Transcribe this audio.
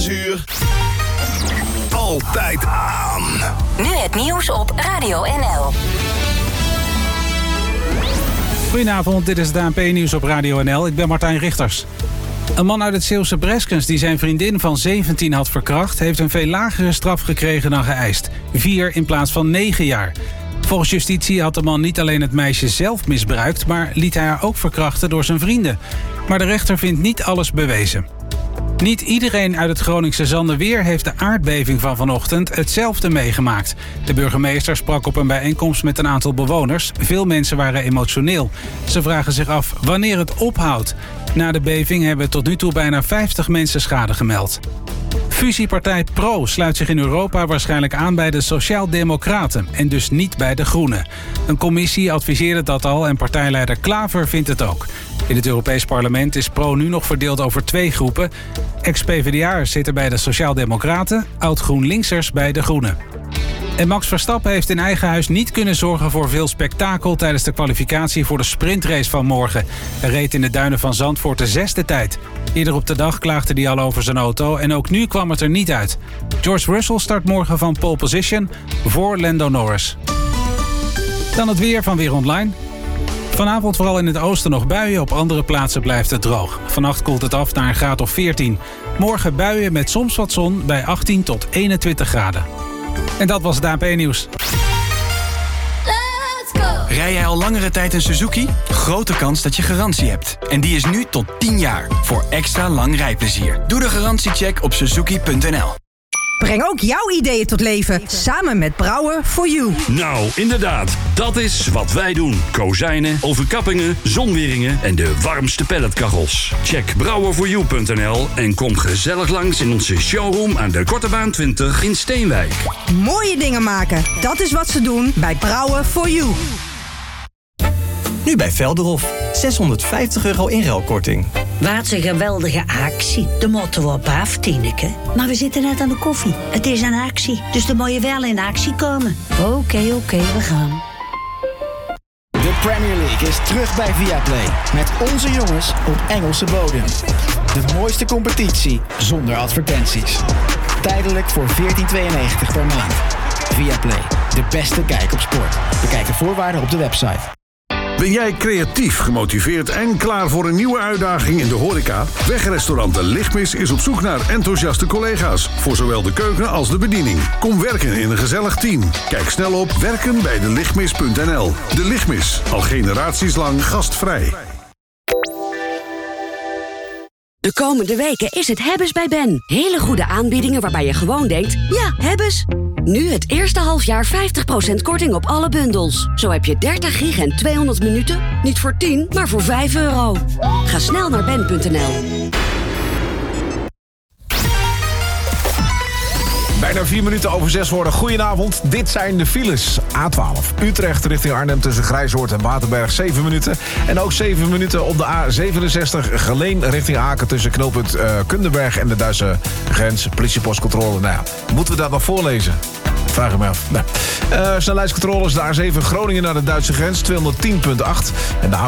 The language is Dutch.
6 uur. Altijd aan. Nu het nieuws op Radio NL. Goedenavond, dit is het ANP-nieuws op Radio NL. Ik ben Martijn Richters. Een man uit het Zeeuwse Breskens die zijn vriendin van 17 had verkracht... heeft een veel lagere straf gekregen dan geëist. 4 in plaats van 9 jaar. Volgens justitie had de man niet alleen het meisje zelf misbruikt... maar liet hij haar ook verkrachten door zijn vrienden. Maar de rechter vindt niet alles bewezen. Niet iedereen uit het Groningse Zandeweer heeft de aardbeving van vanochtend hetzelfde meegemaakt. De burgemeester sprak op een bijeenkomst met een aantal bewoners. Veel mensen waren emotioneel. Ze vragen zich af wanneer het ophoudt. Na de beving hebben tot nu toe bijna 50 mensen schade gemeld. Fusiepartij Pro sluit zich in Europa waarschijnlijk aan bij de Sociaaldemocraten en dus niet bij de Groenen. Een commissie adviseerde dat al en partijleider Klaver vindt het ook. In het Europees Parlement is Pro nu nog verdeeld over 2 groepen. Ex-PVDA'ers zitten bij de Sociaaldemocraten, oud-GroenLinksers bij de Groenen. En Max Verstappen heeft in eigen huis niet kunnen zorgen voor veel spektakel tijdens de kwalificatie voor de sprintrace van morgen. Hij reed in de duinen van Zandvoort de 6e tijd. Eerder op de dag klaagde hij al over zijn auto en ook nu kwam het er niet uit. George Russell start morgen van pole position voor Lando Norris. Dan het weer van Weer Online. Vanavond vooral in het oosten nog buien, op andere plaatsen blijft het droog. Vannacht koelt het af naar een graad of 14. Morgen buien met soms wat zon bij 18 tot 21 graden. En dat was het ANP-nieuws. Rij jij al langere tijd een Suzuki? Grote kans dat je garantie hebt. En die is nu tot 10 jaar, voor extra lang rijplezier. Doe de garantiecheck op suzuki.nl. Breng ook jouw ideeën tot leven, samen met Brouwer for You. Nou, inderdaad, dat is wat wij doen. Kozijnen, overkappingen, zonweringen en de warmste pelletkachels. Check brouwerforyou.nl en kom gezellig langs in onze showroom aan de Kortebaan 20 in Steenwijk. Mooie dingen maken, dat is wat ze doen bij Brouwer for You. Nu bij Velderhof, €650 inruilkorting. Wat een geweldige actie. De moeten we op af, Tineke. Maar we zitten net aan de koffie. Het is een actie, dus dan moet je wel in actie komen. Oké, we gaan. De Premier League is terug bij Viaplay. Met onze jongens op Engelse bodem. De mooiste competitie zonder advertenties. Tijdelijk voor €14,92 per maand. Viaplay, de beste kijk op sport. Bekijk de voorwaarden op de website. Ben jij creatief, gemotiveerd en klaar voor een nieuwe uitdaging in de horeca? Wegrestaurant De Lichtmis is op zoek naar enthousiaste collega's. Voor zowel de keuken als de bediening. Kom werken in een gezellig team. Kijk snel op werkenbijdelichtmis.nl. De Lichtmis, al generaties lang gastvrij. De komende weken is het Hebbes bij Ben. Hele goede aanbiedingen waarbij je gewoon denkt, ja, Hebbes. Nu het eerste halfjaar 50% korting op alle bundels. Zo heb je 30 gig en 200 minuten, niet voor 10, maar voor €5. Ga snel naar ben.nl. Bijna 4 minuten over 6 worden. Goedenavond, dit zijn de files. A12, Utrecht richting Arnhem tussen Grijzoord en Waterberg, 7 minuten. En ook 7 minuten op de A67, Geleen richting Aken tussen knooppunt Kundenberg en de Duitse grens. Politiepostcontrole, nou ja, moeten we dat nog voorlezen? Vraag ik me af. Nee. Snelheidscontroles, de A7 Groningen naar de Duitse grens, 210,8. En de